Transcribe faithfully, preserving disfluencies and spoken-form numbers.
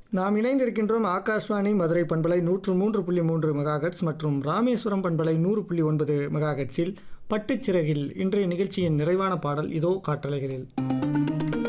நாம் இணைந்திருக்கின்றோம் ஆகாஷ்வாணி மதுரை பண்பலை நூற்று மூன்று புள்ளி மூன்று மெகாஹெட்ஸ் மற்றும் ராமேஸ்வரம் பண்பலை நூறு புள்ளி ஒன்பது மெகாஹெட்ஸில் பட்டுச்சிறகில் இன்றைய நிகழ்ச்சியின் நிறைவான பாடல் இதோ காற்றலைகளில்.